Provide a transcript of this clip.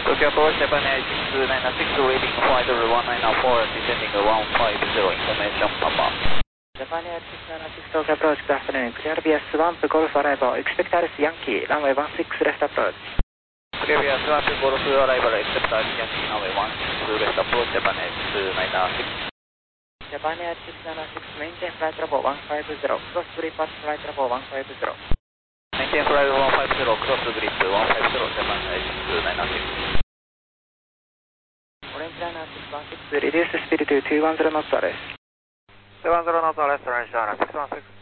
Tokyo approach Japan Air 6296, leaving flight over 1904, descending 150, information Papa. Japan Air 696 Tokyo approach, good afternoon. Clear BS Swamp Golf Arrival, expect Alice Yankee, runway 16 left approach. Clear BS Swamp Golf Arrival, expect Alice Yankee, runway 16 left approach, Japan Air 696. Japan Air 696, maintain flight level 150, cross grip at flight level 150. Maintain flight level 150, cross grip 150, Japan Air 696. Orange Liner 616, reduce speed to 210 knots arrest. 210 knots arrest, Orange Liner 616.